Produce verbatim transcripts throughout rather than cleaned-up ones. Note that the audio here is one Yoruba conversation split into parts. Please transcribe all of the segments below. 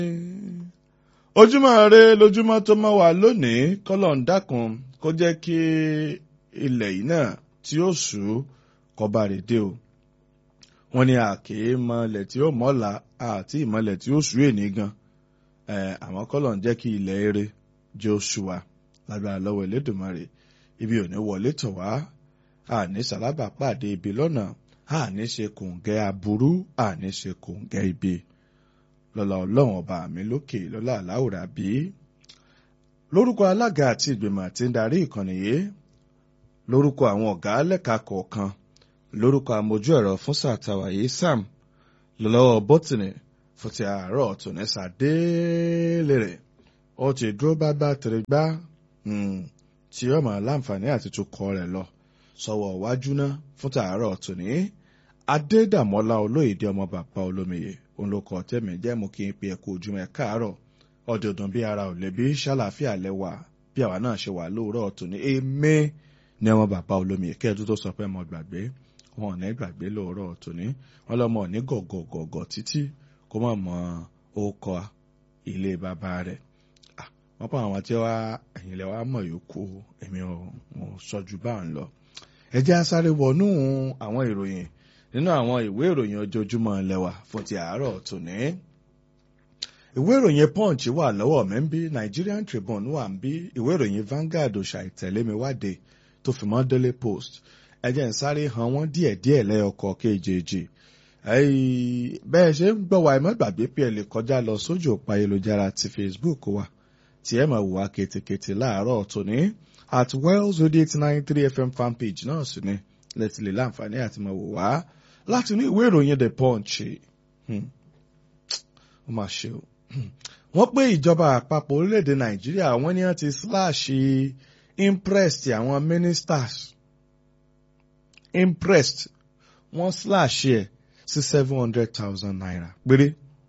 ojúmọ́ ire lójúmọ́ tó mọ́ wa lónìí kọ́lọ̀ ń dákun kó jẹ́ kí ilẹ̀ yìí náà tí ó ṣú kọba rèdè o. wọ́n ní àkè mọ́lẹ̀ tí ó mọ́la àti ìmọ́lẹ̀ tí ó ṣú èní gan. àwọn kọ́lọ̀ ń jẹ́ kí ilẹ̀ ire jẹ́ oṣù wa lágbára lọ́wọ́ Elédùmarè. ibi ò ní wọlé tọ̀ wá àní sàlábà pàdé ibi lọ́nà àní ṣe kòǹgẹ́ aburú àní ṣe kòǹgẹ́ ibi. lọ́lá ọlọ́run ọba mi lókè lọ́lá aláwòrán bí. lórúkọ alága àti ìgbìmọ̀ tí ń darí ìkànnì yìí, lórúkọ àwọn ọ̀gá lẹ́ka kọ̀ọ̀kan, lórúkọ amójú ẹ̀rọ fún sàtàwà yìí Sam lọ́lọ́wọ́ bọ́tìnì fún ti àárọ̀ tònẹ́sà déélé rẹ̀ ó ti dúró bá bá tẹ̀lé gbá tí ó máa láǹfààní àti tukọ̀ rẹ̀ lọ sọ̀wọ́ wájú náà fún tàárọ̀ tòní. Adédàmọ́lá Olóyèdè ọmọ bàbá Olómiyè olùkọ́ tẹ̀mí jẹ́ mú kí n pe ẹ̀kọ́ ojúmọ́ ẹ̀ káàárọ̀ ọ̀dọ̀dún bí ara ò lè bí ṣàlàáfíà lẹ́wà bí àwa náà ṣe wà lóòrọ̀ tòní. èmi ní ọmọ bàbá Olómiyè kí ẹ̀dún tó sọ pé mo gbàgbé wọn ò ní gbàgbé lóòrọ̀ tòní. wọn lọ́mọ ò ní gọ̀gọ̀gọ̀gọ̀ títí kó má mọ orúkọ ilé bàbá rẹ̀. wọ́n pa àwọn tí wá ẹ̀yìn lẹ́wà mọ̀ yòókù èmi ò sọ́jú bá ń lọ. ẹ jẹ́ á sáré wọnú àwọn ìròyìn nínú àwọn ìwé ìròyìn ojoojúmọ́ lẹ́wà fún ti àárọ̀ tòní. ìwé ìròyìn Punch wà lọ́wọ́ mi ń bí, Nigerian Tribune wà ń bí, ìwé ìròyìn Vanguard ṣàìtẹ̀lémiwádìí tó fi mọ́ Daily Post. ẹ jẹ́ ń sáré hàn wọ́n díẹ̀díẹ̀ lẹ́yọkọ̀ kejì. bẹ́ẹ̀ ṣe ń gbọ́ wa ẹ má gbàgbé pé ẹ lè kọjá lọ sójú òpó ayélujára ti Facebook wa tí ẹ máa wò wá ketekete láàárọ̀ tòní at Wells Radio eight nine three F M fanpage náà sì ni lẹ́tì lè láǹfààní àti máa wò wá láti ní ìwé ìròyìn The Punch. ó máa ṣe o. wọ́n pé ìjọba àpapọ̀ orílẹ̀-èdè Nàìjíríà wọ́n ní wọ́n ti slash impressed àwọn ministers impressed wọ́n slash ẹ̀ sí seven hundred thousand naira péré.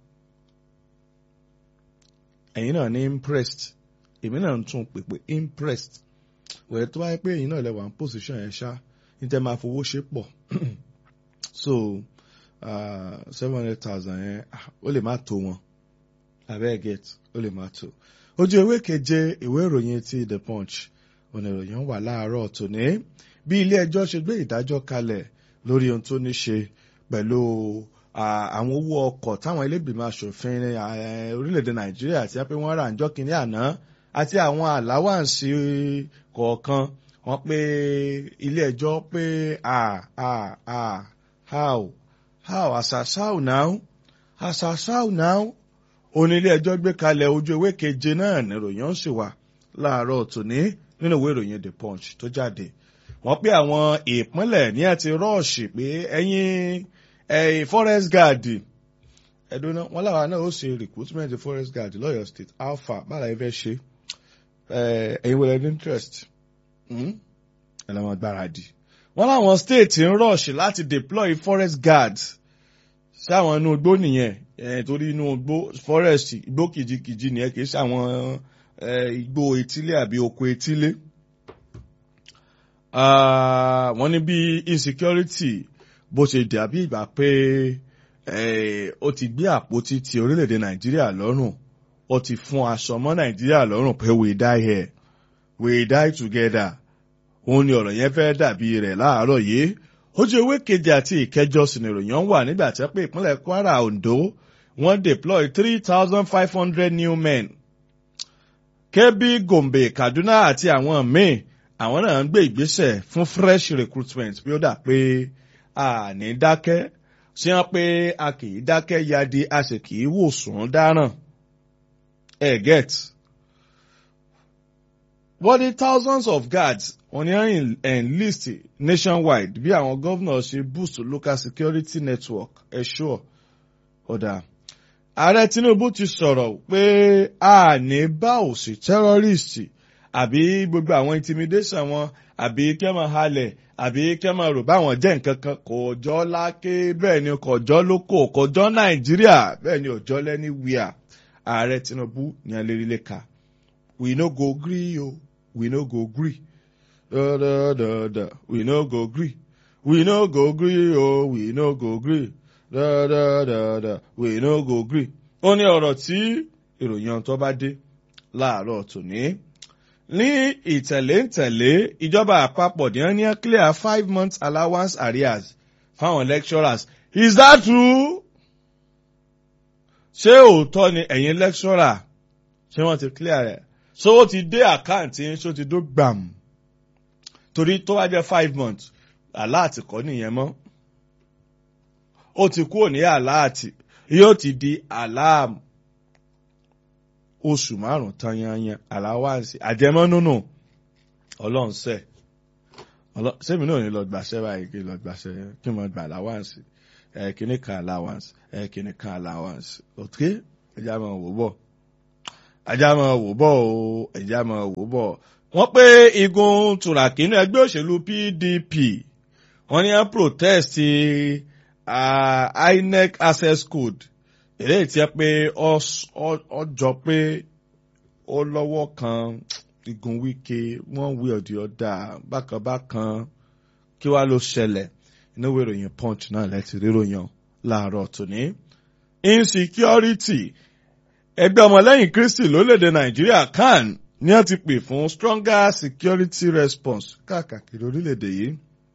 ẹ̀yin náà ní impressed èmi náà ń tún pèpè impressed wẹ̀ẹ́ tó wáyé pé ẹ̀yin náà lẹ́wà ń position yẹn ṣá ní tẹ́ máa fowó ṣe pọ̀ so uh, seven hundred thousand yẹn ó lè má tó wọn abẹ́ get ó lè má tó. ojú ewé keje ìwé ìròyìn ti The Punch ọ̀nà ìròyìn wà láàárọ̀ tòní bí ilé ẹjọ́ ṣe gbé ìdájọ́ kalẹ̀ lórí ohun tó ní ṣe pẹ̀lú àwọn owó ọkọ̀ táwọn ilé-ìgbìmọ̀ aṣòfin orílẹ̀-èdè Nàìjíríà tí wọ́n pé wọ́n rà ń jọ́ kínní àná àti àwọn àláwàǹsì kọ̀ọ̀kan. wọ́n pé ilé ẹjọ́ pé ah ah ah how how asasau now asasau now òní ilé ẹjọ́ gbé kalẹ̀ ojú ewé keje náà níròyìn ń sì wà láàárọ̀ tòní nínú ìwé ìròyìn The Punch tó jáde. wọ́n pé àwọn ìpínlẹ̀ ní àti rọ́ọ̀ṣì pé ẹ̀yin ẹ̀yin forest guard ẹ̀dùn náà wọ́n láwa náà ó ṣe recruitment forest guard lọ́yọ̀ state alpha bára ẹ fẹ́ ṣe ẹ̀yin wọlé interest ẹlẹ́wọ̀n gbáradì. wọ́n láwọn state ń rọ̀ṣì láti deploy forest guards sáwọn inú igbó nìyẹn torí inú igbó forest igbó kìjikìji nìyẹn kì í sáwọn igbó etílé àbí oko etílé. wọ́n ní bí insecurity bó ṣe dàbí ìgbà pé ó ti gbé àpótí ti orílẹ̀-èdè Nàìjíríà lọ́rùn ó ti fún aṣọ mọ́ Nàìjíríà lọ́rùn pé we die here we die together. òun ni ọ̀rọ̀ yẹn fẹ́ dàbí rẹ̀ láàárọ̀ yìí. ojú ewé keje àti ìkẹjọ sì ni ìròyìn wà nígbà tí wọ́n pé ìpínlẹ̀ Kwara Ondo wọ́n deploy three thousand five hundred new men. Kebbi Gombe Kaduna àti àwọn míì àwọn náà ń gbé ìgbésẹ̀ fún fresh recruitment bí ó dà pé a ní dákẹ́ sí wọn pé a kì í dákẹ́ yadi a sì kì í wò sùn dáràn. ẹ get wọ́n ní thousands of guards wọ́n ní enlist nationwide bí àwọn governors ṣe boost local security network ẹ̀ṣọ́ ọ̀dà. ààrẹ Tinubu ti sọ̀rọ̀ pé a ní bá òsì terrorist àbí gbogbo àwọn intimidation wọn àbí kẹ́mọ̀ halẹ̀ àbí kẹ́mọ̀ rò báwọn jẹ́ nǹkan kan kò jọ láké bẹ́ẹ̀ ni kò jọ lóko kò jọ Nàìjíríà bẹ́ẹ̀ ni ò jọ lẹ́ni wíà. ààrẹ Tinubu ní alẹ́rìlẹ́ka we no go gree o we no go gree da da da da we no go gree we no go gree o we no go gree da da da da we no go gree ó ní ọ̀rọ̀ tí ìròyìn tó bá dé láàárọ̀ tòní. Ní ìtẹ̀léǹtẹ̀lé ìjọba àpapọ̀ ní wọ́n ní clear five months allowance arrears fáwọn lecturers. Is that true? Ṣé òótọ́ ni ẹ̀yin lecturer ṣé wọ́n ti clear rẹ̀? So ó ti dé àkáǹtì ṣó ti dó gbàm. Torí tó wá jẹ́ five months aláàtì kọ́ nìyẹn mọ́. Ó ti kúrò ní aláàtì yóò ti di aláàmù. Oṣù márùn-ún tán yanyan aláwáǹsì àjẹmọ́núnù ọlọ́run sẹ́ sẹ́mi náà ní lọ gbàṣẹ́ báyìí kí lọ gbàṣẹ́ kí mo gbà aláwáǹsì ẹ̀ kíní kan aláwáǹsì ẹ̀ kíní kan aláwáǹsì òkè ẹja máa wò bọ̀ ẹja máa wò bọ̀ o ẹja máa wò bọ̀. Wọ́n pé igun tùràkì ní ẹgbẹ́ òṣèlú P D P wọ́n ní wọ́n protest uh, I N E C access code. Èlé tí ẹ pé ọ jọ pé ó lọ́wọ́ kan igun Wike wọ́n wí ọ̀dì ọ̀dà bákanbákan kí wá ló ṣẹlẹ̀ inú ìwé ìròyìn Punch náà lẹ́tì ríròyìn láàárọ̀ tòní. Insecurity ẹgbẹ́ ọmọlẹ́yìn Kristi lórílẹ̀‐èdè Nàìjíríà CAN ní wọ́n ti pè fún stronger security response káàkiri orílẹ̀‐èdè yìí.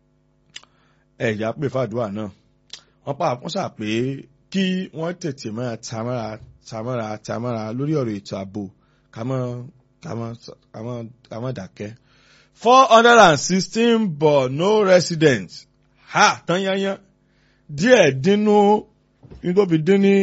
Ẹ̀yà pè fàdúrà náà wọ́n pa àpọ́nsà pé kí wọ́n tètè máa tamara tamara tamara lórí ọ̀rọ̀ ètò ààbò kàmọ́ kàmọ́ kàmọ́ kàmọ́ dákẹ́. four hundred and sixteen Borno residents ha tán yányán díẹ̀ dínú nítorí dín ní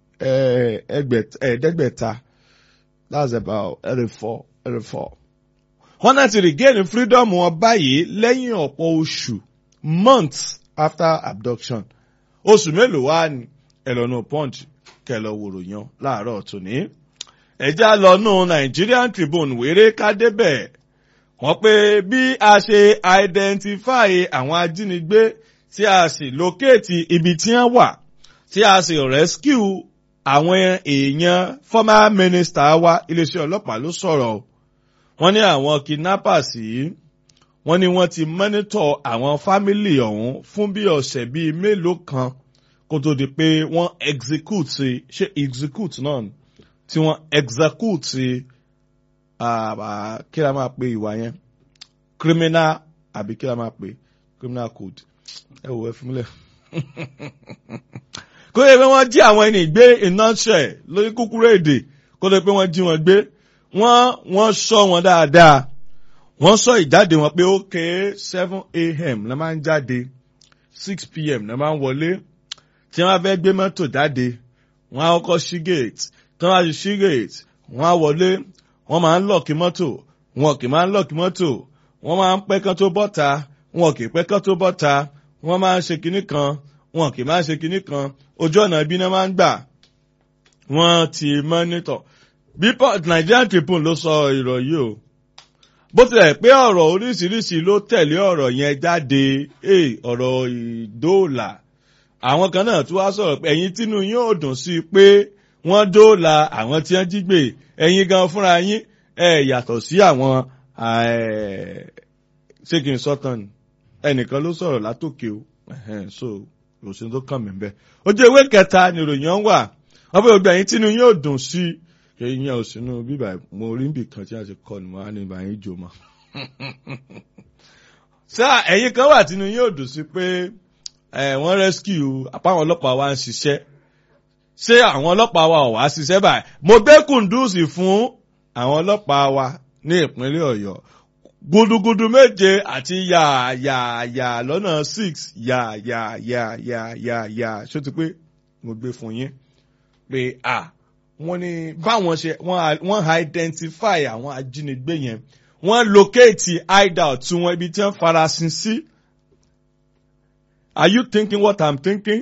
ẹ̀ẹ́dẹ́gbẹ̀ta that's about eighty-four eighty-four. Wọ́n náà ti regain freedom wọn báyìí lẹ́yìn ọ̀pọ̀ oṣù months after abduction. Oṣù mélòó wá ni ẹlọ́nù Punch kẹlọ wòrò yan láàárọ̀ tòní. Ẹjá lọ́nù Nigerian Tribune wéré kádébẹ̀. Wọ́n pé bí a ṣe identify àwọn ajínigbé tí a sì locate ibi tí wọ́n wà tí a sì rescue àwọn èèyàn former minister wa iléeṣẹ́ ọlọ́pàá ló sọ̀rọ̀. Wọ́n ní àwọn kidnappers yìí wọ́n ní wọ́n ti monitor àwọn family ọ̀hún fún bí ọ̀sẹ̀ bíi mélòó kan kó tó di pé wọ́n execute ṣe execute náà tí wọ́n execute kí la máa pe ìwà yẹn criminal àbí kí la máa pe criminal code ẹ wò ẹ fún mi lẹ. Kó lè pé wọ́n jí àwọn ẹni gbé iná ṣẹ̀ lórí kúkúrú èdè kó lè pé wọ́n jí wọn gbé wọ́n wọ́n ṣọ́ wọn dáadáa wọ́n sọ ìjáde wọn pé ó ké seven a.m. ló máa ń jáde six p.m. ló máa ń wọlé tí wọ́n fẹ́ gbé mọ́tò jáde wọ́n á kọ́kọ́ ṣí gate tí wọ́n á ti ṣí gate wọ́n á wọlé wọ́n máa ń lọ́ọ̀kì mọ́tò wọn kì máa ń lọ́ọ̀kì mọ́tò wọ́n máa ń pẹ́ kán tó bọ́ta wọn kì í pẹ́ kán tó bọ́ta wọ́n máa ń ṣe kinní kan wọn kì máa ń ṣe kinní kan ojú ọ̀nà ibi náà máa ń gbà wọ́n ti mọ́nítọ̀. Bí Nigerian Tribune ló sọ ìròyìn o bó tilẹ̀ pé ọ̀rọ̀ oríṣiríṣi ló tẹ̀lé ọ̀rọ̀ yẹn jáde ọ̀rọ̀ ìdóòlà àwọn kan náà tún wá sọ̀rọ̀ pé ẹ̀yin tínú yín ò dùn sí pé wọ́n dóòlà àwọn tí wọ́n jí gbé ẹ̀yin gan fúnra yín ẹ̀ yàtọ̀ sí àwọn ṣé kí n sọ tán ni ẹnìkan ló sọ̀rọ̀ látòkè o so òsín tó kàn mí bẹ́ẹ̀. Ojú ewé kẹta ni ìròyìn ọ̀hún wà wọ́n pé gbogbo ẹ̀yin tínú yín ò dùn sí ìyẹn ò sínú bíbà mo rí níbì kan tí a ti kọ́ ni mo á ní ibà yín jò mọ́. Ṣá ẹ̀yin kan wà tínú yín ò dùn sí pé wọ́n rescue àpáwọn ọlọ́pàá wa ń ṣiṣẹ́ ṣé àwọn ọlọ́pàá wa ò wá ṣiṣẹ́ báyìí mo gbé kùndùsì fún àwọn ọlọ́pàá wa ní ìpínlẹ̀ Ọ̀yọ́ gudugudu méje àti yàyàyà lọ́nà six yàyàyàyàyà ṣó ti pé mo gbé fún yín pé à wọ́n ní báwọn ṣe wọ́n identify àwọn ajínigbé yẹn wọ́n locate hideout tí wọ́n ibi tí wọ́n farasin sí. Are you thinking what I'm thinking?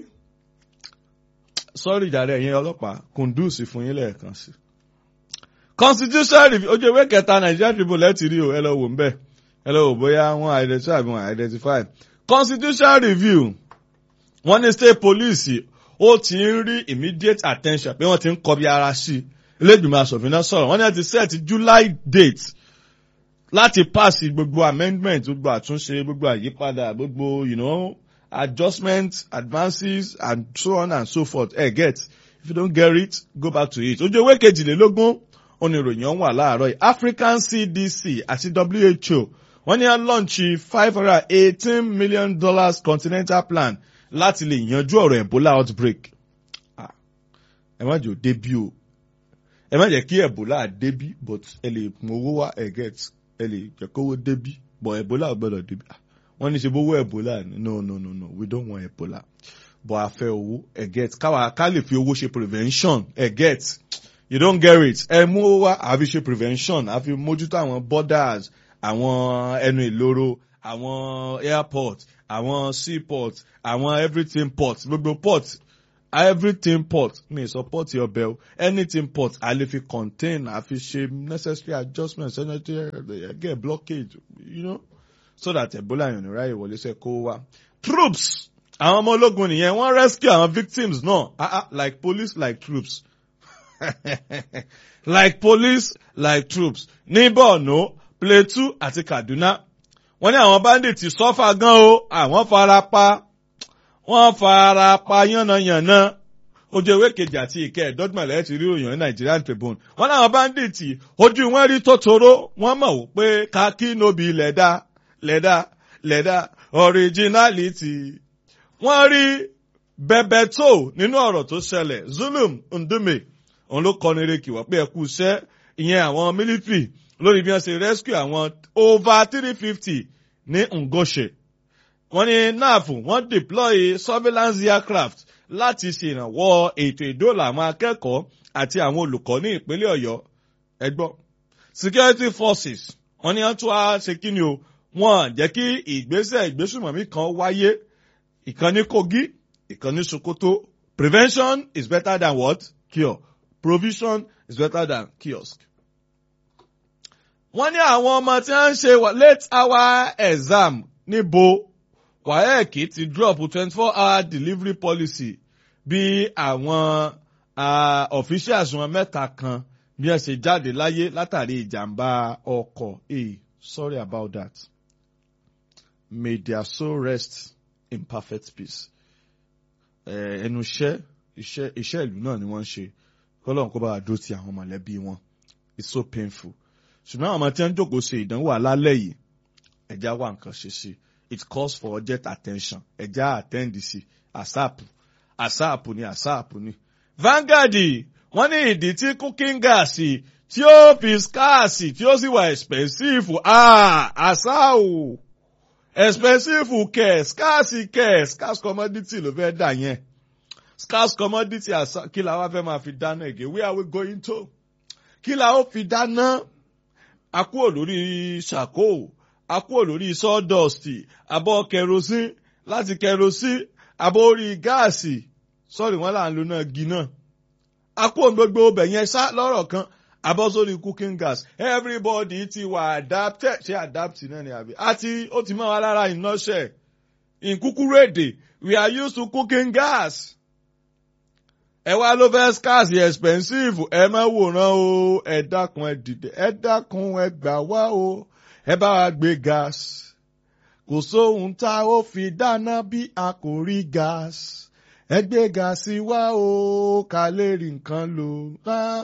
Sorry jàre ẹ̀yin ọlọ́pàá kùndùsì fún yín lẹ́ẹ̀kan sí. Constitutional review ojú ewé kẹta Nigerian Tribune lẹ́tì rí o ẹ lọ wò ń bẹ̀ ẹ lọ wò bóyá wọ́n identify àbí wọ́n identify. Constitutional review wọ́n ní state police ó ti ń rí immediate attention pé wọ́n ti ń kọbi ara sí ilé ìgbìmọ̀ asòfin náà sọ̀rọ̀ wọ́n ní àti set July date láti pass gbogbo amendment gbogbo àtúnṣe gbogbo àyípadà gbogbo you know adjustments advances and so on and so forth ẹ eh, get If you don't get it, go back to it. Ojú ewé kejìlélógún, oníròyìn ọ̀hún wà láàárọ̀ yìí. African C D C àti W H O wọ́n ní á launch five hundred eighteen million dollars continental plan láti lè yanjú ọ̀rọ̀ Ebola outbreak. Ẹ má jẹ́ ó débí o. Ẹ má jẹ́ kí Ebola débí, but ẹ lè mú owó wá ẹ get ẹ lè jẹ́ kówó débí, but Ebola ò gbọ́dọ̀ débí. Wọ́n ní ṣe bówó Ebola ni. No no no no, we don't want Ebola. But a fẹ́ owó ẹ get káwa ká lè fi owó ṣe prevention ẹ get. You don't get it. Ẹ mú owó wá àfi ṣe prevention, àfi mójútó àwọn borders, àwọn ẹnu ìloro, àwọn airport, àwọn seaport, àwọn everything port, gbogbo port, everything port. Mi support your bill. Anything port, a lè fi contain, a fi ṣe necessary adjustments, necessary get blockage, you know, so that Ebola yẹn ní ráyè wọlé ṣe kó wá. Troops, àwọn ọmọ ológun nìyẹn, wọ́n rescue àwọn victims náà, ah ah, like police, like troops. Like police, like troops. Ní Borno, Plateau àti Kaduna. Wọ́n ní àwọn bandits suffer gan o, àwọn farapa. Wọ́n farapa yánnayànna. Ojú ewé kejì àti ìkẹẹ̀dọ́gbọ̀n ti rí ìròyìn ní Nigerian Tribune. Wọ́n láwọn bandits ojú wọn rí tòtòrò, wọ́n mọ̀ pé kaki no be lẹ́dà, lẹ́dà, lẹ́dà, originality. Wọ́n rí Bebeto nínú ọ̀rọ̀ tó ṣẹlẹ̀. Zulum Ndume òun ló kọni reki wọ́n pé ẹkú iṣẹ́ ìyẹn àwọn military lórí bí wọ́n ṣe rescue àwọn over three fifty ní Ngoshe. Wọ́n ní N A F wọ́n deploy surveillance aircraft láti ṣèrànwọ́ ètò ìdóòlà àwọn akẹ́kọ̀ọ́ àti àwọn olùkọ́ ní ìpínlẹ̀ Ọ̀yọ́. Ẹ gbọ́. Security forces wọ́n ní wọ́n tún wá ṣe kí ni o, wọ́n jẹ́ kí ìgbésẹ̀ ìgbésùmọ̀mí kan wáyé. Ìkan ní Kogi, ìkan ní Sokoto. Prevention is better than what? Cure. Provision is better than kiosk. Wọ́n ní àwọn ọmọ tí wọ́n ń ṣe late hour exam níbo WAEC ti drop twenty-four hour delivery policy bí àwọn uh, officials wọn mẹ́ta kan bí wọ́n ṣe jáde láyé látàrí ìjàmbá ọkọ̀. Hey, sorry about that. May their soul rest in perfect peace. Ẹnu iṣẹ́ iṣẹ́ iṣẹ́ ìlú náà ni wọ́n ń ṣe. Kọ́lọ́run kó bá wa dúró ti àwọn mọ̀lẹ́bí wọn. It's so painful. Ṣùgbọ́n àwọn ọmọ tí wọ́n ń jókòó ṣe ìdánwò alálẹ̀ yìí, ẹja wà nǹkan ṣe sí. It calls for urgent attention. Ẹja attend sí. ASAP. ASAP ni ASAP ni. Vanguard wọ́n ní ìdí tí cooking gas tí ó fi scarce tí ó sì wà expensive. Ah, àṣà o. Expensive kẹ̀, scarce kẹ̀, scarce commodity ló fẹ́ dà yẹn. Scarce commodity àṣà kí la wá fẹ́ máa fi dáná again? Where are we going to? Kí la ó fi dáná? A kúrò lórí ṣàkó, a kúrò lórí sawdust, abọ́ kerosene, láti kerosene, abọ́ orí gáàsì. Sorry, wọ́n là ń lo náà gi náà. A kúrò gbogbo ọbẹ̀ yẹn sá lọ́rọ̀ kan, abọ́ sórí cooking gas. Everybody ti wà adapted. Ṣé adapt náà ni àbí? Àti ó ti mọ́ wa lára ìnáṣẹ́. In kúkúrú èdè, we are used to cooking gas. Ẹ wá ló fẹ́ scarce expensive, ẹ má wòran o, ẹ dákun ẹ dìde, ẹ dákun ẹ gbà wá o, ẹ bá wa gbé gas. Kò sóhun tá ó fi dáná bí a kò rí gas. Ẹ gbé gáàsì wá o, ká lè rí nǹkan lò.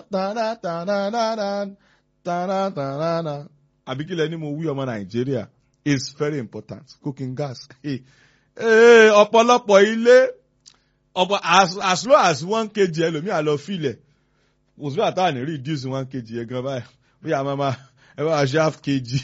Àbí kí lẹ ní mo wí ọmọ Nàìjíríà? It's very important, cooking gas. Ọ̀pọ̀lọpọ̀ ilé. Ọ̀pọ̀ as as low as one kg ẹlòmíà lọ filẹ̀. Kò sí àtà ní reduce one kg yẹn gan báyìí. Bí a máa ma ẹ bá ṣe half kg.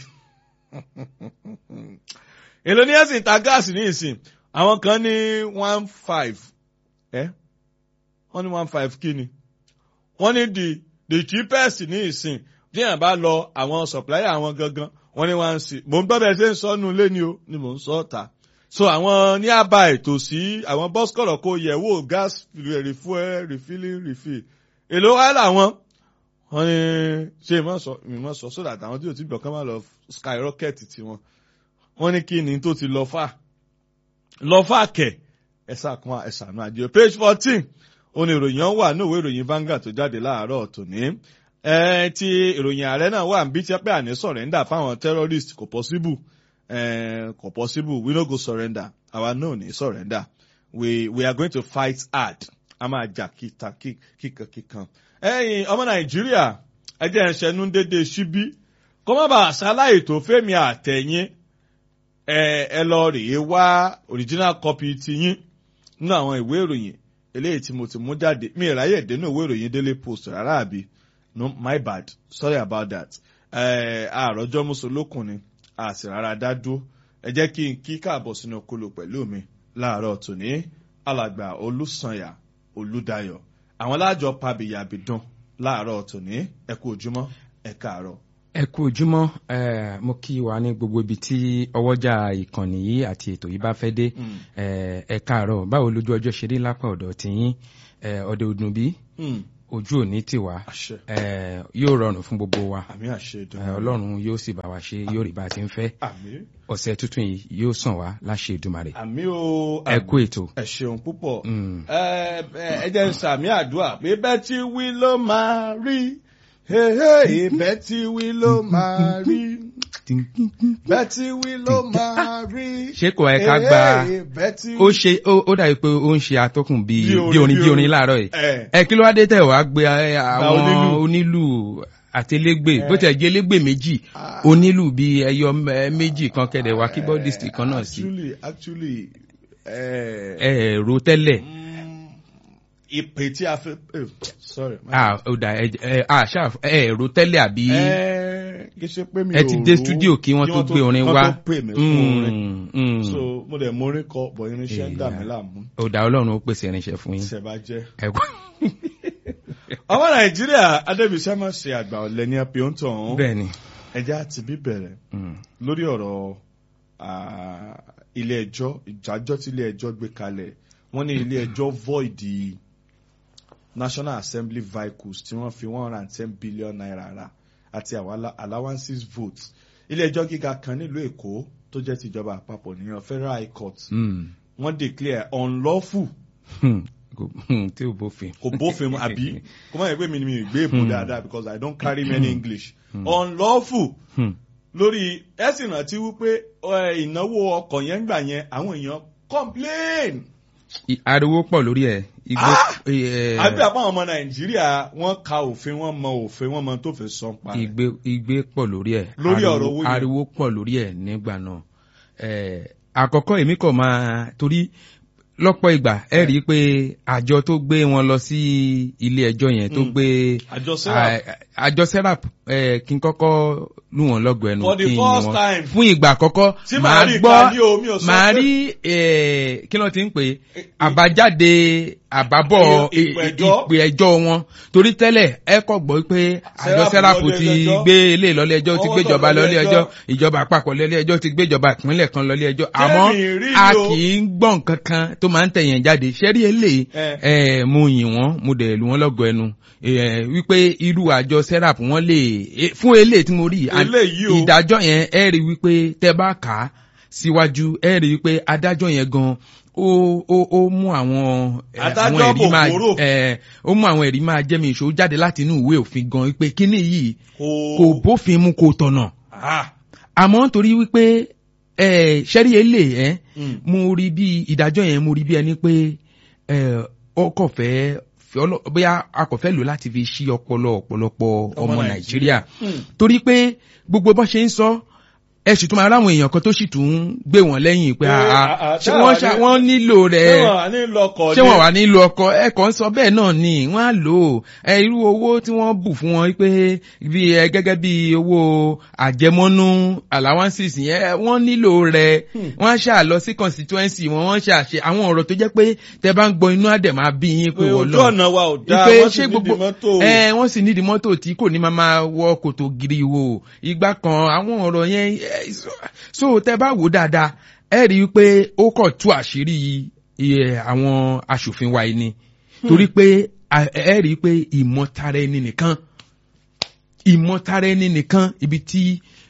Èlò ní ẹ̀sìn ta gáàsì ní ìsìn. Àwọn kan ní one five. Ẹ́ wọ́n ní one five kí ni? Wọ́n ní the the cheapest ní ìsìn. Bí èèyàn bá lọ àwọn supplier àwọn gangan, wọ́n ní one six. Mò ń gbọ́ bẹ́ẹ̀ ṣe ń sọ nù lé ni o, ni mò ń sọ ta. So àwọn ní àbá ètò sí àwọn bus kọ̀rọ̀ kó yẹ̀ wò gas refuel refilling refill. Èló wá làwọn. Wọ́n ní ṣé ìmọ̀ sọ ìmọ̀ sọ so that àwọn tí ò tí gbọ̀ kán máa lọ skyrocket tiwọn. Wọ́n ní kí ni tó ti lọ fà. Lọ fà kẹ̀. Ẹ̀sà kan ẹ̀sà náà àdìo. Page fourteen. Ó ní ìròyìn ọ̀hún wà ní òwe ìròyìn Vanguard tó jáde láàárọ̀ tòní. Ẹ ti ìròyìn ààrẹ náà wà ń bí tí pé àní surrender fáwọn terrorist kò possible. Uh, kò possible, we no go surrender. Our no ni surrender. We we are going to fight hard a máa jà kíta kíkankíkan. ẹ̀yin ọmọ nàìjíríà ẹ jẹ́ ń ṣẹnu déédéé síbí kó má bàa ṣaláì tó fẹ́mi àtẹ̀yìn ẹ ẹ lọ rèé wá original copy ti yín nínú àwọn ìwé ìròyìn eléyìí tí mo ti mú jáde mi ìráyè dénú ìwé ìròyìn Daily Post rárá àbí no my bad sorry about that àròjọ mùsùlùkùn ni a sì rárá dá dúró ẹ jẹ́ kí n kí káàbọ̀ sínú kolo pẹ̀lú mi láàárọ̀ tòní alàgbà Olùsànyà Olùdáyọ̀ àwọn alájọ pàbíyàbídán láàárọ̀ tòní ẹ kú ojúmọ́ ẹ káàárọ̀. ẹ kú ojúmọ́ mo kí wa ní gbogbo ibi tí ọwọ́jà ìkànnì yìí àti ètò yìí bá fẹ́ dé ẹ káàárọ̀ báwo lójú ọjọ́ ṣe rí lápá ọ̀dọ̀ tiyín ọdẹ ọdún bí ojú òní tiwa yóò rọrùn fún gbogbo wa ọlọ́run yóò sì bá wa ṣe yóò rí bá a ti ń fẹ́ ọ̀sẹ̀ tuntun yìí yóò sàn wá láṣẹ Èdùmàrè ẹ kú ètò. ẹ ṣeun púpọ̀ ẹ jẹ́ sàmì àdúrà pé bẹ́ẹ̀ tí wí ló máa rí bẹ́ẹ̀ tí wí ló máa rí bẹ́ẹ̀ tí wí ló máa rí. ṣé kò ẹ ká gba ó ṣe ó dàbí pé ó ń ṣe atọ́kùn bíi orin bí orin láàárọ̀ yìí ẹ kí ló wá dé tẹ̀ wá gbé àwọn onílù àtẹlẹgbẹ bó tẹ̀ jẹ́ elégbè méjì onílù bíi ẹyọ méjì kan kẹ̀dẹ̀ wá keyboardist kan náà sí. actually actually ẹ ro tẹ́lẹ̀. ìpè tí a fẹ́ sorry. ah ó dà ẹ ẹ àṣà ẹ ro tẹ́lẹ̀ àbí ẹ ti dé studio kí wọ́n tó gbé orin wá. so mo dẹ̀ mo orin kọ bọ̀ irinṣẹ́ ń dà mí láàmú. ó dà Ọlọ́run ó pèsè irinṣẹ́ fún yín. ṣẹ̀bá jẹ́. ọmọ nàìjíríà adébísẹ́ máa ṣe àgbà ọ̀lẹ́ ní apẹ̀ ó ń tàn án. bẹ́ẹ̀ni. ẹjẹ́ àti bíbẹ̀rẹ̀ lórí ọ̀rọ̀ ilé ẹjọ́ ìdájọ́ tí ilé ẹjọ́ gbé kalẹ̀ wọ́n ní ilé ẹjọ́ void National Assembly vehicles tí wọ́n fi one hundred and ten billion naira rà àti àwọn allowances votes ilé ẹjọ́ gíga kan nílùú Èkó tó jẹ́ tìjọba àpapọ̀ nìyẹn Federal High Court wọ́n declare unlawful tí o bófin kò bófin àbí kò má yẹ pé mi ni mi gbé èbó dáadáa because I don't carry many English unlawful lórí ẹ̀sìn rántí wípé ìnáwó ọkọ̀ yẹn gbà yẹn àwọn èèyàn complain. ariwo pọ̀ lórí ẹ̀. àbí àpá ọmọ Nàìjíríà wọ́n ka òfin wọ́n mọ òfin wọ́n mọ tó fẹ́ sọ pa. ìgbé ìgbé pọ̀ lórí ẹ̀. lórí ọ̀rọ̀ owó yẹn ariwo pọ̀ lórí ẹ̀ nígbà náà. àkọ́kọ́ èmi kò máa torí lọ́pọ̀ ìgbà ẹ rí i pé àjọ tó gbé wọn lọ sí ilé ẹjọ́ yẹn tó gbé àjọ serap kí n kọ́kọ́ lù wọ́n lọ́gọ̀ ẹnu kí n wọ́n fún ìgbà àkọ́kọ́ màá gbọ́ màá rí kí ló ti ń pè àbájáde àbábọ̀ ìpè ẹjọ́ wọn torí tẹ́lẹ̀ ẹ kọ́ gbọ́ pé àjọ serap ti gbé ilé ìlọ́lé ẹjọ́ ti gbé ìjọba lọ́lé ẹjọ́ ìjọba àpapọ̀ lọ́lé ẹjọ́ ti gbé ìjọba ìpínlẹ̀ kan lọ́lé ẹjọ́ àmọ́ a kì í gbọ́ nǹkan kan tó máa ń tẹ̀yìn jáde ṣẹ́rí eléyìí mo yìn wọ́n mo dẹ̀ lù wọ́n lọ́gọ̀ ẹnu wípé irú àjọ serap wọ́n lè fún eléyìí tí mo rí ìdájọ́ yẹn ẹ rí wípé tẹ́ bá kà á síwájú ẹ rí wípé adájọ́ yẹn gan ó ó ó mú àwọn àwọn ẹ̀rí máa ó mú àwọn ẹ̀rí máa jẹ́ mi ìṣó jáde láti inú ìwé òfin gan wípé kíní yìí kò bófin mu kò tọ̀nà àmọ́ nítorí wípé ṣẹ́rí elé ẹ̀ mo rí bí ìdájọ́ yẹn mo rí bí ẹni pé ọkọ̀ fẹ́ bóyá a kò fẹ́ lò láti fi ṣí ọpọlọ ọ̀pọ̀lọpọ̀ ọmọ Nàìjíríà torí pé gbogbo bó ṣe ń sọ ẹ sì tún máa ráwọn èèyàn kan tó sì tún gbé wọn lẹ́yìn pé wọ́n nílò rẹ̀ ṣé wọ́n wà nílò ọkọ̀ ẹ̀kọ́ ń sọ bẹ́ẹ̀ náà ni wọ́n á lò ó irú owó tí wọ́n bù fún wọn pé bí gẹ́gẹ́ bí owó àjẹmọ́nú allowances yẹn wọ́n nílò rẹ̀ wọ́n á ṣà lọ sí constituency wọn wọ́n ṣà ṣe àwọn ọ̀rọ̀ tó jẹ́ pé tẹ́ bá ń gbọ́ inú àdẹ̀ máa bí yín pé wọ́n lọ wọ́n sì nídìí mọ́tò tí kò ní máa wọ kòtò gírí wo ìgbà kan àwọn ọ̀rọ̀ yẹn so tẹ́ bá wò dáadáa ẹ rí i pé ó kọ̀ tú àṣírí àwọn aṣòfin wa ni torí pé ẹ rí i pé ìmọ̀tara ẹni nìkan ìmọ̀tara ẹni nìkan ibi tí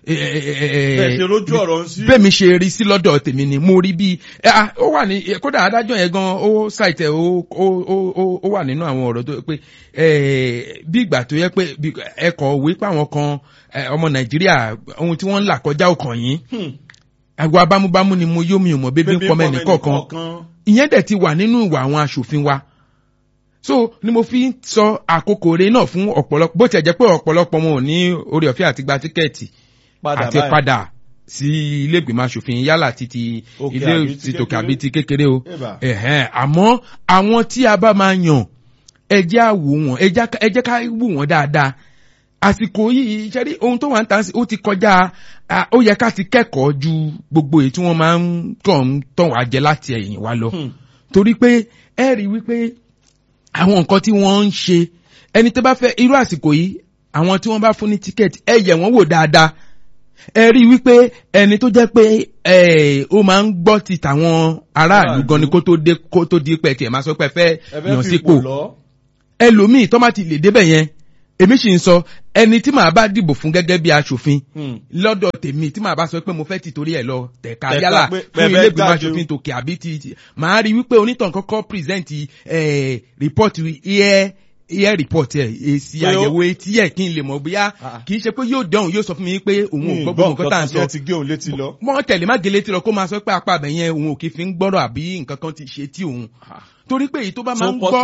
bẹ́ẹ̀ mi ṣe rí sí lọ́dọ̀ tèmi ni mo rí bí ó wà ní kódà adájọ́ yẹn gan ó ṣàìtẹ̀ ó wà nínú àwọn ọ̀rọ̀ tó pé bí ìgbà tó yẹ pé ẹ̀kọ́ òwe pé àwọn kan ọmọ Nàìjíríà ohun tí wọ́n ń là kọjá ọkàn yín àgọ́ abámúbámú ni mo yóò mi ò mọ̀ bébí ń pọmọ ẹnì kọ̀ọ̀kan ìyẹn dẹ̀ ti wà nínú ìwà àwọn aṣòfin wa so ni mo fi sọ àkókò rẹ̀ náà fún ọ̀pọ̀lọpọ̀ bó tiẹ̀ jẹ́ pé ọ̀pọ̀lọpọ̀ wọn ò ní orí ọ̀fẹ́ àti gba tíkẹ́ẹ̀tì àti padà sí ilé ìgbìmọ̀ aṣòfin yálà títí ilé ti tòkè àbí ti kékeré o ẹ̀hẹ́n àmọ́ àwọn tí a bá máa yàn ẹ jẹ́ á wò wọ́n ẹ jẹ́ ká wò wọ́n dáadáa àsìkò yìí ṣẹ́rí ohun tó wà ń tàn sí ó ti kọjá ó yẹ ká ti kẹ́kọ̀ọ́ ju gbogbo èyí tí wọ́n máa ń tàn tàn wá jẹ láti ẹ̀yìn wá lọ torí pé ẹ rí wípé àwọn nǹkan tí wọ́n ń ṣe ẹni tó bá fẹ́ irú àsìkò yìí àwọn tí wọ́n bá fún ní tíkẹ́ẹ̀tì ẹ yẹ̀ wọ́n wò dáadáa ẹ rí wípé ẹni tó jẹ́ pé ó máa ń gbọ́ ti tàwọn aráàlú gan ni kó tó dé kó tó di pẹ̀ tí ẹ̀ máa sọ pé ẹ fẹ́ yàn sípò ẹlòmíì tó má ti lè débẹ̀ yẹn èmi sì ń sọ ẹni tí màá bá dìbò fún gẹ́gẹ́ bí aṣòfin lọ́dọ̀ tèmi tí màá bá sọ pé mo fẹ́ ti torí ẹ̀ lọ tẹ̀ka yálà fún ilé ìgbìmọ̀ aṣòfin tòkè àbí ti màá rí wípé onítàn kọ́kọ́ present report ear ear report ẹ̀ èsì àyẹ̀wò etí ẹ̀ kí n lè mọ̀ bóyá kì í ṣe pé yóò dán yóò sọ fún mi pé òun ò gbọ́ gbọ́ nǹkan tá à ń sọ mọ́ tẹ̀lé má gé létí lọ kó máa sọ pé apá abẹ yẹn òun ò kì í fi ń gbọ́rọ̀ àbí nǹkan kan ti ṣe tí òun torí pé èyí tó bá máa ń gbọ́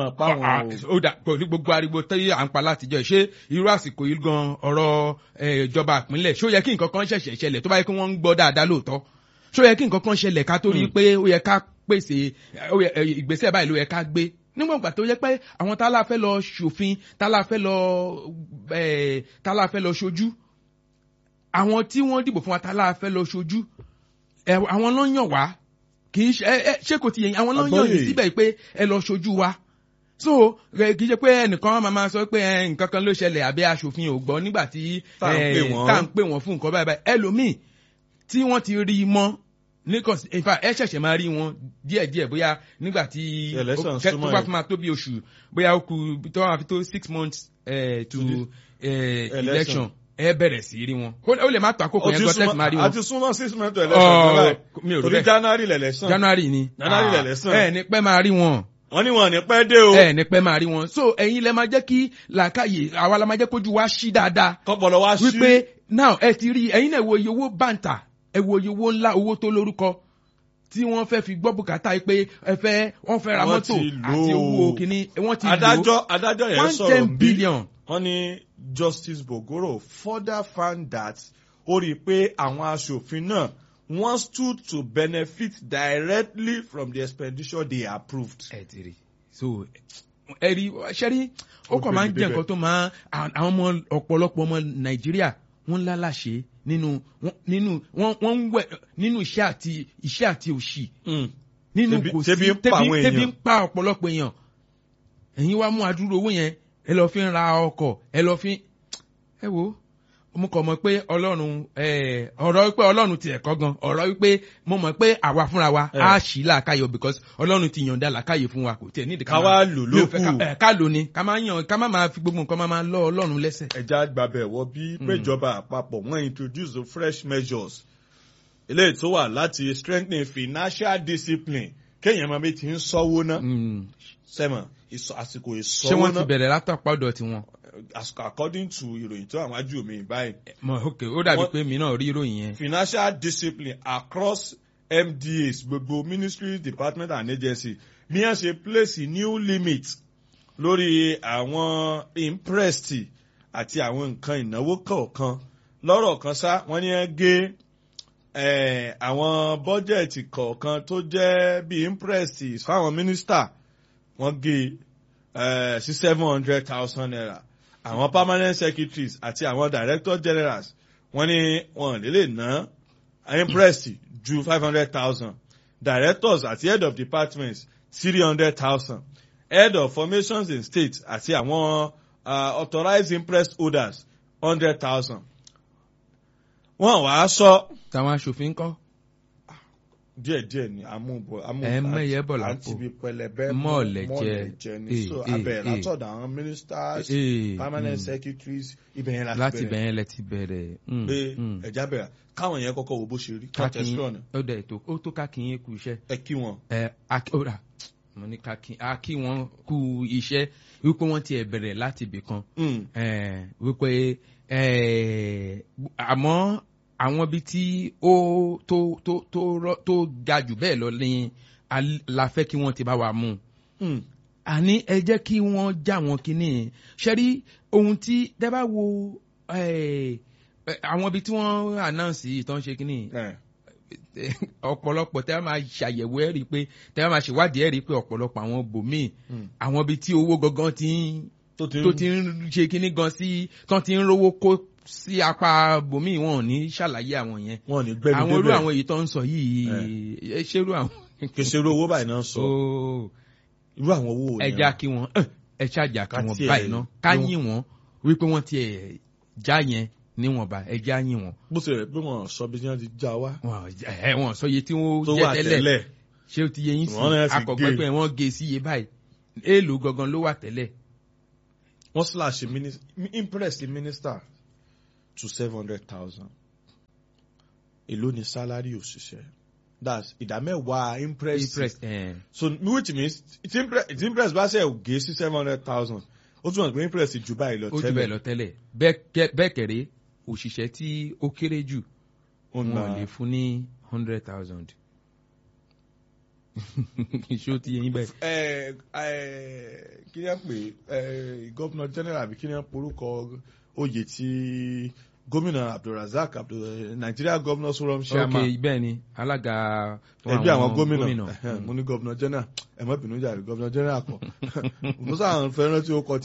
ó dà pẹ̀lú gbogbo ariwo tí à ń pa látijọ́ ṣé irú àsìkò yìí gan ọ̀rọ̀ ìjọba ìpínlẹ̀ ṣó yẹ kí nǹkan kan ṣẹ̀ṣẹ̀ ṣẹlẹ̀ tó bá yẹ kí wọ́n ń gbọ́ dáadáa lóòótọ́ ṣó yẹ kí nǹkan kan ṣẹlẹ̀ ká tó rí pé ó yẹ ká pèsè ìgbésẹ̀ báyìí ló yẹ ká gbé nígbà gbà tó yẹ pé àwọn tá a la fẹ́ lọ ṣòfin tá a la fẹ́ lọ tá a la fẹ́ lọ ṣojú àwọn tí wọ́n dìbò fún wa tá a la fẹ́ lọ ṣojú àwọn ló yàn wá kì í ṣe ẹ ṣé kò ti yẹn àwọn ló yàn yìí síbẹ̀ pé ẹ lọ ṣojú wa so kì í ṣe pé ẹnìkan máa máa sọ pé nǹkan kan ló ṣẹlẹ̀ àbí aṣòfin ò gbọ́ nígbà tí tá à ń pè wọ́n fún nǹkan báyìí báyìí ẹlòmíì tí wọ́n ti rí i mọ́ nìkan in fact ẹ ṣẹ̀ṣẹ̀ máa rí wọn díẹ̀díẹ̀ bóyá nígbà tí tó bá fi máa tó bí oṣù bóyá ó kù tó máa fi tó six months uh, to uh, election ẹ bẹ̀rẹ̀ sí rí wọn ó lè má tó àkókò yẹn gbọ́tẹ́ máa rí wọn. àti súnmọ́ six months to election mi ò rí torí january lẹ̀lẹ́sàn january ni january lẹ̀lẹ́sàn ẹ ní pẹ́ máa rí wọn. wọ́n ní wọn ní pẹ́ dé o. ẹ ní pẹ́ máa rí wọn so ẹ̀yin lẹ máa jẹ́ kí làákàyè àwa la máa jẹ́ kójú wa ṣí dáadáa. kọ́pọ̀lọ́ wa ṣí. wípé now ẹ ti rí ẹ̀yin náà wo iye owó bàǹtà ẹ wo iye owó ńlá owó tó lórúkọ tí wọ́n fẹ́ fi gbọ́ bùkátà yìí pé ẹ fẹ́ wọ́n fẹ́ ra mọ́tò àti owó kìíní wọ́n ti lò adájọ́ adájọ́ yẹn one sọ̀rọ̀ ten billion. wọ́n ní Justice Bogoro further found that ó rí i pé àwọn aṣòfin náà wọ́n stood to benefit directly from the expenditure they approved. ẹ ti rí so ẹ rí ṣẹ́rí ó kàn máa ń jẹ́ nǹkan tó máa àwọn ọmọ ọ̀pọ̀lọpọ̀ ọmọ Nàìjíríà wọ́n lálàṣe nínú nínú wọ́n wọ́n ń wẹ̀ nínú iṣẹ́ àti iṣẹ́ àti òṣì nínú kò sí tẹ́bí ń pa ọ̀pọ̀lọpọ̀ èèyàn ẹ̀yin wá mú adúrú owó yẹn ẹ lọ fi ń ra ọkọ̀ ẹ lọ fi ẹ wo mo kàn mọ̀ pé Ọlọ́run ọ̀rọ̀ wípé Ọlọ́run ti ẹ̀kọ́ gan ọ̀rọ̀ wípé mo mọ̀ pé àwa fúnra wa á ṣì làákàyè because Ọlọ́run ti yànda làákàyè fún wa kò tiẹ̀ nídìí ká wá lò lókù ká lò ní ká má yàn ká má máa fi gbogbo nǹkan máa lọ Ọlọ́run lẹ́sẹ̀. ẹja gbàbẹ̀ wọ bí péjọba àpapọ̀ wọ́n introduce the fresh measures eléyìí tó wà láti strengthen financial discipline kéèyàn máa bí ti ń sọ́wọ́ ná sẹ́mọ̀ àsìkò ìsọ́wọ́ náà. ṣé wọ́n ti bẹ̀rẹ̀ látàpọ̀dọ̀ tiwọn. according to ìròyìn tó àwọn ajú mi báyìí. mo ok ó dàbí pé mi náà rí ìròyìn yẹn. financial discipline across M D As gbogbo ministries department and agency ní ẹ ṣe place new limit lórí àwọn imprest àti àwọn nǹkan ìnáwó kọ̀ọ̀kan lọ́rọ̀ kan sá wọ́n ní ẹ gé àwọn bọ́jẹ̀tì kọ̀ọ̀kan tó jẹ́ bí imprest fáwọn minister wọ́n gé sí seven hundred thousand naira àwọn permanent secretaries àti àwọn director generals wọ́n ní wọ́n lè lè ná impress ju five hundred thousand directors àti head of departments three hundred thousand head of formations in states àti àwọn uh, authorized impress holders hundred thousand wọ́n wàá sọ. táwọn aṣòfin kọ́. díẹ̀ díẹ̀ ni amúbọ amúbọ ẹmẹyẹ bọ lápò àti ibi pẹlẹbẹ mọ́ọ̀lẹ̀ jẹ ní so abẹ látọ̀dọ̀ àwọn ministers permanent secretaries ibẹ̀ yẹn láti bẹ̀rẹ̀ láti bẹ̀rẹ̀. pé ẹja bẹ̀rẹ̀ káwọn yẹn kọ́kọ́ wo bó ṣe rí kọ́tẹ́sírọ̀nù. ó dẹ̀ ètò ó tó kákin yín kú iṣẹ́. ẹ kí wọn. ẹ akíra mo ní kákin a kí wọn kú iṣẹ́ wípé wọ́n ti ẹ̀ bẹ̀rẹ̀ láti ibì kan wípé àmọ́ àwọn ibi tí ó tó tó tó tó ga jù bẹ́ẹ̀ lọ ní la fẹ́ kí wọ́n ti bá wa mú àní ẹ jẹ́ kí wọ́n já wọn kínní yẹn ṣe rí ohun tí tẹ́ bá wo àwọn ibi tí wọ́n announce yìí tó ń ṣe kínní ọ̀pọ̀lọpọ̀ tẹ́ máa ṣàyẹ̀wò ẹ̀ rí i pé tẹ́ máa ṣèwádìí ẹ̀ rí i pé ọ̀pọ̀lọpọ̀ àwọn bòmíì àwọn ibi tí owó gangan ti ń tó ti ń ṣe kínní gan sí tó ti ń rówó kó sí apá bòmíì wọn ò ní ṣàlàyé àwọn yẹn àwọn irú àwọn èyí tó ń sọ yìí ẹ ṣerú àwọn. kì í ṣerú owó báyìí náà sọ irú àwọn owó ẹ já kí wọn ẹ ṣàjà kí wọn báyìí náà ká yín wọn wípé wọn ti ẹ já yẹn níwọ̀nba ẹ já yín wọn. bó ṣe rẹ̀ pé wọ́n sọ bí wọ́n ti já wá. wọ́n sọ iye tí wọ́n jẹ́ tẹ́lẹ̀ ṣé o ti yẹ yín sí akọ̀gbẹ́ pé wọ́n gé sí iye báyìí èèlò gangan ló wà tẹ́lẹ̀. wọ́n slash impress minister to seven hundred thousand èló ni salary òṣìṣẹ́ that's ìdámẹ́wàá impress. impress eh. so which means it's impress it's impress bá ṣe gé sí seven hundred thousand ó túmọ̀ pé impress ju báyìí lọ tẹ́lẹ̀. ó ju bẹ́ẹ̀ lọ tẹ́lẹ̀ bẹ́ẹ̀ kẹ̀rẹ́ òṣìṣẹ́ tí ó kéré jù wọn lè fún ní hundred thousand. ṣé o ti yẹ yín bẹ́ẹ̀. ẹ ẹ kí ni a pè ẹ governor general àbí kí ni a porúkọ oyè tí gómìnà abdulrasaq abdul nigeria governors forum chairman. ok bẹ́ẹ̀ ni alága ẹgbẹ́ àwọn gómìnà mo ní governor general ẹ má bínú jàre governor general kọ mo sáà fẹ́ràn tí ó kọ tí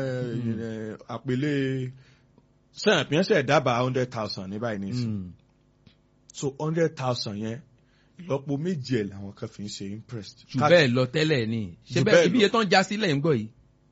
àpèlé sẹ́yìn pínsẹ̀ dábàá hundred thousand ní báyìí nísìn so hundred thousand yẹn ìlọ́po méjì ẹ̀ làwọn kan fi ń ṣe impressed. jù bẹ́ẹ̀ lọ tẹ́lẹ̀ ni ṣé bẹ́ẹ̀ ibi iye tó ń já sílẹ̀ ń gbọ́ yìí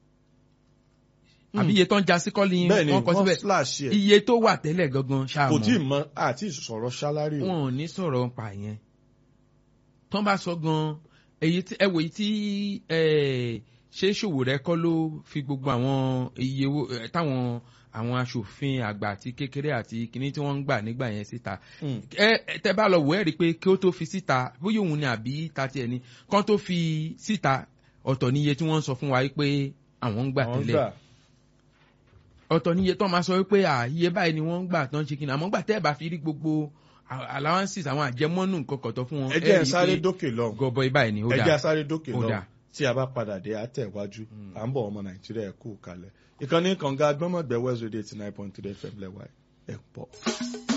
àbí iye tó ń já sí kọ́lí wọn kọ síbẹ̀ iye tó wà tẹ́lẹ̀ gangan ṣáà mọ́ kò tí ì mọ àti sọ̀rọ̀ ṣálárì o. wọn ò ní sọ̀rọ̀ pa yẹn tó ń bá sọ gan èyí tí ẹ wò yìí tí ṣé Sowore kọ́ ló fi gbogbo àwọn iye táwọn àwọn aṣòfin àgbà àti kékeré àti kíní tí wọ́n ń gbà nígbà yẹn síta ẹ tẹ́ bá lọ wò ẹ́ rí i pé kí ó tó fi síta bóyá òun ni àbí ta tiẹ̀ ni kán tó fi síta ọ̀tọ̀ níye tí wọ́n ń sọ fún wa pé àwọn ń gbà tẹ́lẹ̀ ọ̀tọ̀ níye tó máa sọ wípé iye báyìí ni wọ́n ń gbà tán ṣe kíni àmọ́ gbà tẹ́ ẹ̀ bá fi rí gbogbo allowances àwọn àjẹmọ́nù nǹkan kọ̀tọ̀ fún wọn. ẹ jẹ́ sáré dókè lọ gọbọi báyìí ni ó dà ẹ jẹ́ sáré dókè lọ tí a bá padà dé àtẹ̀wájú à ń bọ̀ ọmọ Nàìjíríà ẹ̀ kú kalẹ̀ ìkànnì kànga gbọ́mọ̀gbẹ́ West Radio eighty nine point three F M lẹ́wà ẹ̀ pọ̀.